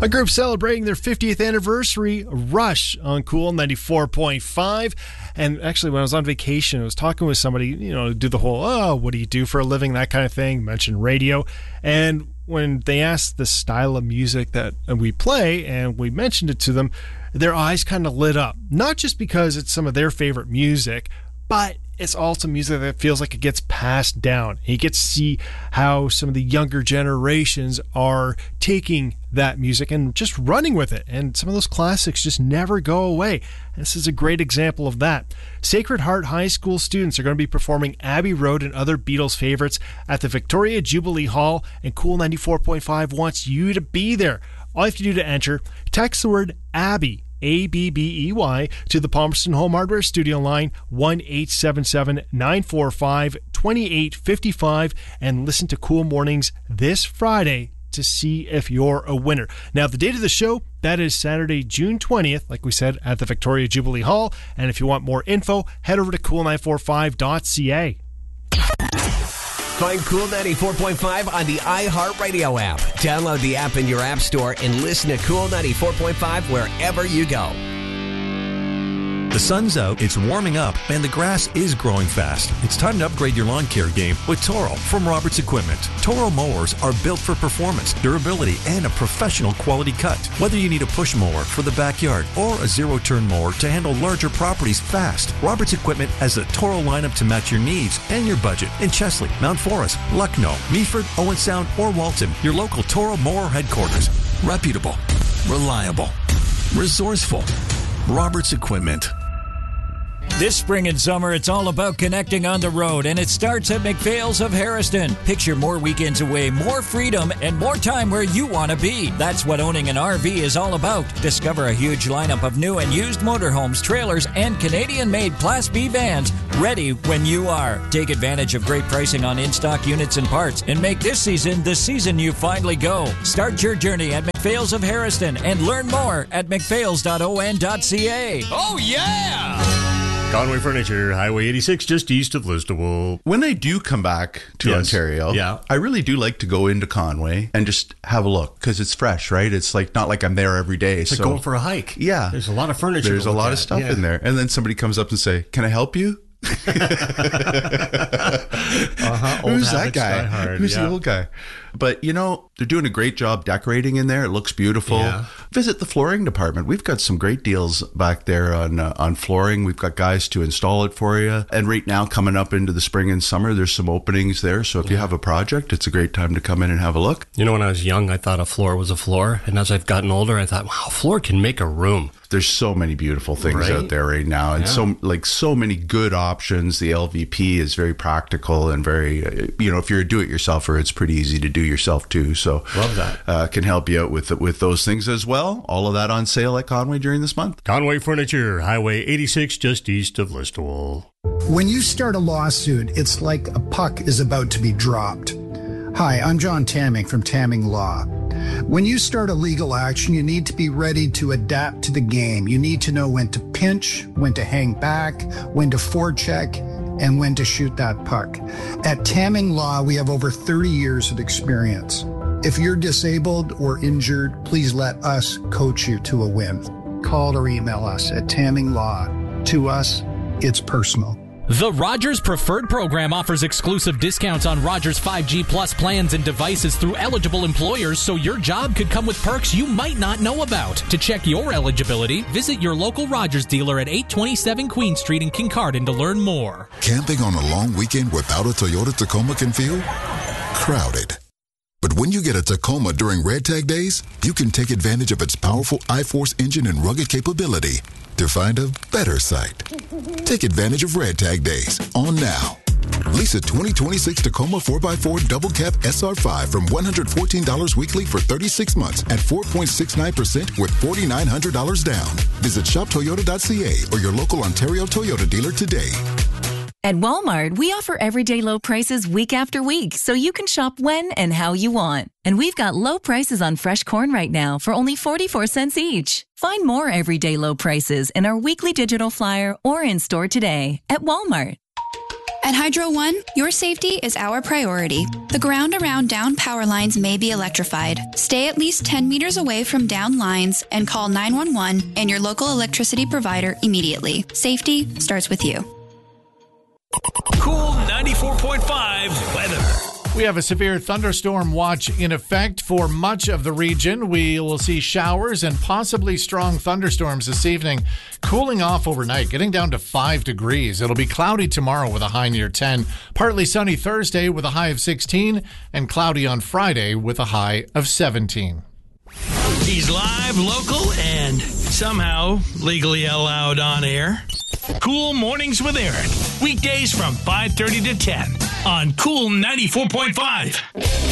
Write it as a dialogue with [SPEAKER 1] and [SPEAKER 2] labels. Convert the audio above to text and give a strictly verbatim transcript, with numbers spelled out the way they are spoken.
[SPEAKER 1] A group celebrating their fiftieth anniversary, Rush, on Cool ninety-four point five. And actually, when I was on vacation, I was talking with somebody, you know, do the whole, oh, what do you do for a living, that kind of thing, mention radio. And when they asked the style of music that we play, and we mentioned it to them, their eyes kind of lit up. Not just because it's some of their favorite music, but it's also music that feels like it gets passed down. And you get to see how some of the younger generations are taking that music and just running with it. And some of those classics just never go away. And this is a great example of that. Sacred Heart High School students are going to be performing Abbey Road and other Beatles favorites at the Victoria Jubilee Hall, and Cool ninety-four point five wants you to be there. All you have to do to enter, text the word Abbey, A B B E Y, to the Palmerston Home Hardware Studio line, one eight seven seven, nine four five, two eight five five, and listen to Cool Mornings this Friday to see if you're a winner. Now, the date of the show, that is Saturday, June twentieth, like we said, at the Victoria Jubilee Hall. And if you want more info, head over to cool nine four five dot c a.
[SPEAKER 2] Find Cool ninety-four point five on the iHeartRadio app. Download the app in your app store and listen to Cool ninety-four point five wherever you go.
[SPEAKER 3] The sun's out, it's warming up, and the grass is growing fast. It's time to upgrade your lawn care game with Toro from Roberts Equipment. Toro mowers are built for performance, durability, and a professional quality cut. Whether you need a push mower for the backyard or a zero-turn mower to handle larger properties fast, Roberts Equipment has a Toro lineup to match your needs and your budget in Chesley, Mount Forest, Lucknow, Meaford, Owen Sound, or Walton. Your local Toro mower headquarters. Reputable, reliable, resourceful. Roberts Equipment.
[SPEAKER 4] This spring and summer, it's all about connecting on the road, and it starts at McPhail's of Harrison. Picture more weekends away, more freedom, and more time where you want to be. That's what owning an R V is all about. Discover a huge lineup of new and used motorhomes, trailers, and Canadian-made Class B vans ready when you are. Take advantage of great pricing on in-stock units and parts, and make this season the season you finally go. Start your journey at McPhail's of Harrison and learn more at mcphails dot o n dot c a.
[SPEAKER 5] Oh, yeah! Conway Furniture, Highway eighty-six, just east of Listowel.
[SPEAKER 6] When I do come back to
[SPEAKER 5] Yes.
[SPEAKER 6] Ontario,
[SPEAKER 5] Yeah.
[SPEAKER 6] I really do like to go into Conway and just have a look because it's fresh, right? It's like not like I'm there every day.
[SPEAKER 5] It's
[SPEAKER 6] so
[SPEAKER 5] like going for a hike.
[SPEAKER 6] yeah,
[SPEAKER 5] There's a lot of furniture.
[SPEAKER 6] there's
[SPEAKER 5] to
[SPEAKER 6] a
[SPEAKER 5] look
[SPEAKER 6] lot
[SPEAKER 5] at.
[SPEAKER 6] of stuff
[SPEAKER 5] Yeah.
[SPEAKER 6] in there, and then somebody comes up and say, "Can I help you?"
[SPEAKER 5] Uh-huh. Old
[SPEAKER 6] Who's that
[SPEAKER 5] habits
[SPEAKER 6] guy?
[SPEAKER 5] die hard,
[SPEAKER 6] Who's
[SPEAKER 5] yeah.
[SPEAKER 6] the old guy? But, you know, they're doing a great job decorating in there. It looks beautiful.
[SPEAKER 5] Yeah.
[SPEAKER 6] Visit the flooring department. We've got some great deals back there on uh, on flooring. We've got guys to install it for you. And right now, coming up into the spring and summer, there's some openings there. So if you have a project, it's a great time to come in and have a look.
[SPEAKER 5] You know, when I was young, I thought a floor was a floor. And as I've gotten older, I thought, wow, a floor can make a room.
[SPEAKER 6] There's so many beautiful things
[SPEAKER 5] Right?
[SPEAKER 6] out there right now, and
[SPEAKER 5] Yeah.
[SPEAKER 6] so like so many good options. The L V P is very practical and very, uh, you know, if you're a do-it-yourselfer, it's pretty easy to do yourself too. So
[SPEAKER 5] Love that.
[SPEAKER 6] uh, can help you out with with those things as well. All of that on sale at Conway during this month.
[SPEAKER 5] Conway Furniture, Highway eighty-six, just east of Listowel.
[SPEAKER 7] When you start a lawsuit, it's like a puck is about to be dropped. Hi, I'm John Tamming from Tamming Law. When you start a legal action, you need to be ready to adapt to the game. You need to know when to pinch, when to hang back, when to forecheck, and when to shoot that puck. At Tamming Law, we have over thirty years of experience. If you're disabled or injured, please let us coach you to a win. Call or email us at Tamming Law. To us, it's personal.
[SPEAKER 8] The Rogers Preferred Program offers exclusive discounts on Rogers five G Plus plans and devices through eligible employers, so your job could come with perks you might not know about. To check your eligibility, visit your local Rogers dealer at eight twenty-seven Queen Street in Kincardine to learn more.
[SPEAKER 9] Camping on a long weekend without a Toyota Tacoma can feel crowded. But when you get a Tacoma during Red Tag Days, you can take advantage of its powerful iForce engine and rugged capability to find a better site. Take advantage of Red Tag Days on now. Lease a twenty twenty-six Tacoma four by four Double Cab S R five from one hundred fourteen dollars weekly for thirty-six months at four point six nine percent with four thousand nine hundred dollars down. Visit shop toyota dot c a or your local Ontario Toyota dealer today.
[SPEAKER 10] At Walmart, we offer everyday low prices week after week, so you can shop when and how you want. And we've got low prices on fresh corn right now for only forty-four cents each. Find more everyday low prices in our weekly digital flyer or in store today at Walmart.
[SPEAKER 11] At Hydro One, your safety is our priority. The ground around down power lines may be electrified. Stay at least ten meters away from down lines and call nine one one and your local electricity provider immediately. Safety starts with you.
[SPEAKER 12] Cool ninety-four point five weather.
[SPEAKER 13] We have a severe thunderstorm watch in effect for much of the region. We will see showers and possibly strong thunderstorms this evening, cooling off overnight, getting down to five degrees. It'll be cloudy tomorrow with a high near ten, partly sunny Thursday with a high of sixteen, and cloudy on Friday with a high of seventeen.
[SPEAKER 12] He's live, local, and somehow legally allowed on air. Cool Mornings with Aaron. Weekdays from five thirty to ten on Cool ninety-four point five.